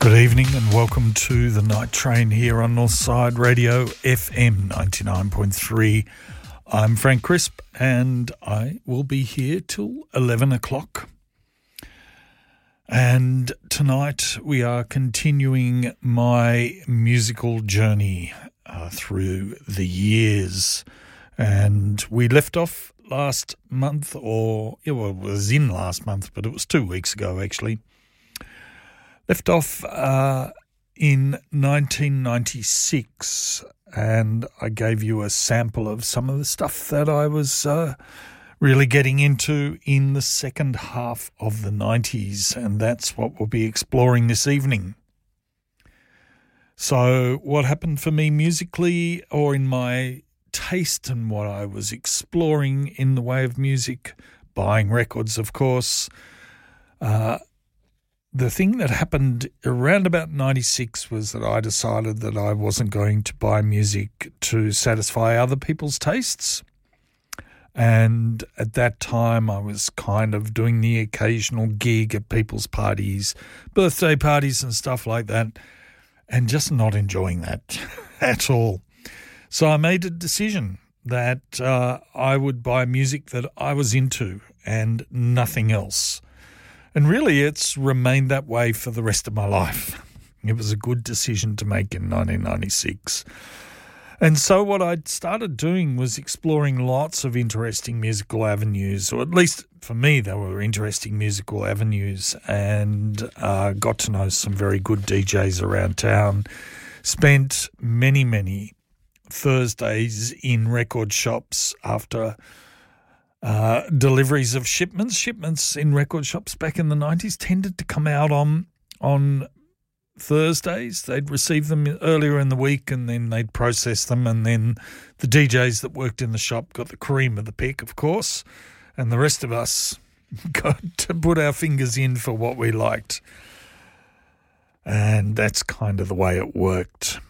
Good evening and welcome to the Night Train here on Northside Radio FM 99.3. I'm Frank Crisp and I will be here till 11 o'clock. And tonight we are continuing my musical journey through the years. And we left off last month, it was in last month, but it was 2 weeks ago actually. Left off in 1996, and I gave you a sample of some of the stuff that I was really getting into in the second half of the 90s, and that's what we'll be exploring this evening. So what happened for me musically, or in my taste and what I was exploring in the way of music, buying records, of course. The thing that happened around about 96 was that I decided that I wasn't going to buy music to satisfy other people's tastes. And at that time, I was kind of doing the occasional gig at people's parties, birthday parties and stuff like that, and just not enjoying that at all. So I made a decision that I would buy music that I was into and nothing else. And really, it's remained that way for the rest of my life. It was a good decision to make in 1996. And so what I started doing was exploring lots of interesting musical avenues, or at least for me, they were interesting musical avenues, and got to know some very good DJs around town. Spent many, many Thursdays in record shops after deliveries of shipments in record shops back in the 90s tended to come out on Thursdays. They'd receive them earlier in the week and then they'd process them, and then the DJs that worked in the shop got the cream of the pick, of course, and the rest of us got to put our fingers in for what we liked. And that's kind of the way it worked.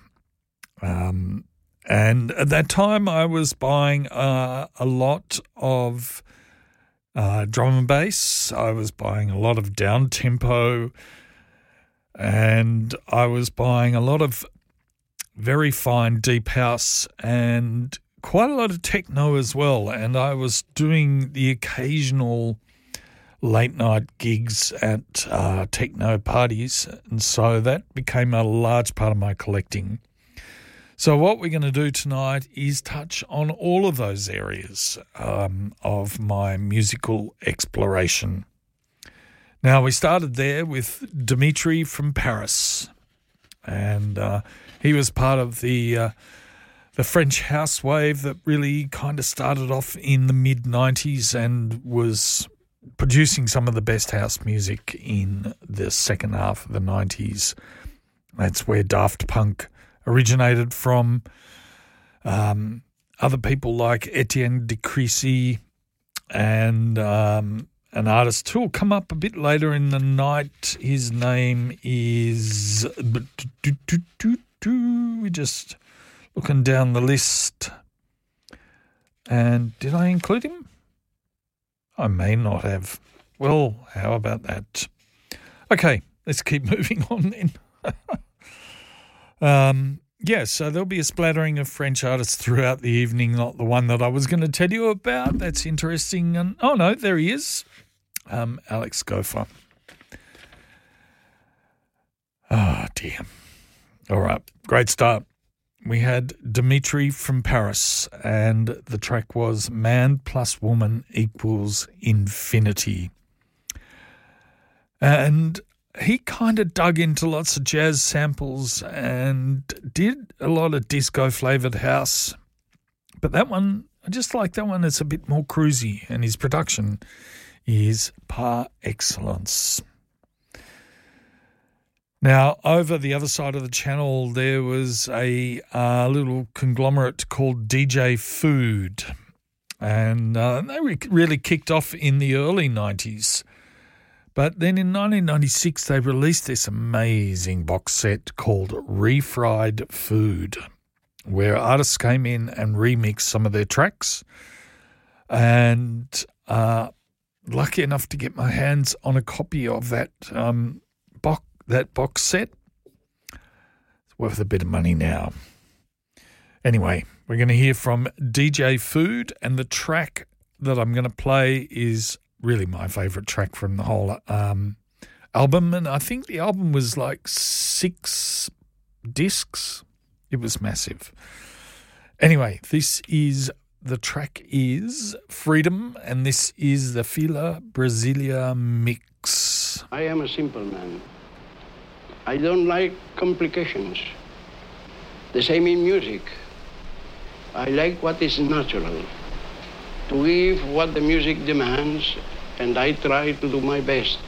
And at that time, I was buying a lot of drum and bass. I was buying a lot of down-tempo, and I was buying a lot of very fine deep house and quite a lot of techno as well. And I was doing the occasional late-night gigs at techno parties, and so that became a large part of my collecting. So what we're going to do tonight is touch on all of those areas of my musical exploration. Now, we started there with Dimitri from Paris, and he was part of the French house wave that really kind of started off in the mid-90s and was producing some of the best house music in the second half of the 90s. That's where Daft Punk originated from. Other people like Etienne de Crécy and an artist who will come up a bit later in the night. His name is... We're just looking down the list. And did I include him? I may not have. Well, how about that? Okay, let's keep moving on then. So there'll be a splattering of French artists throughout the evening, not the one that I was going to tell you about. That's interesting. And oh, no, there he is, Alex Gopher. Oh, dear. All right, great start. We had Dimitri from Paris, and the track was Man Plus Woman Equals Infinity. And he kind of dug into lots of jazz samples and did a lot of disco-flavoured house. But that one, I just like that one. It's a bit more cruisy, and his production is par excellence. Now, over the other side of the channel, there was a little conglomerate called DJ Food, and they really kicked off in the early 90s. But then in 1996, they released this amazing box set called Refried Food, where artists came in and remixed some of their tracks. And lucky enough to get my hands on a copy of that box set. worth a bit of money now. Anyway, we're going to hear from DJ Food, and the track that I'm going to play is really my favourite track from the whole album, and I think the album was like 6 discs. It was massive. Anyway, the track is Freedom, and this is the Fila Brasilia mix. I am a simple man. I don't like complications. The same in music. I like what is natural, to give what the music demands, and I try to do my best.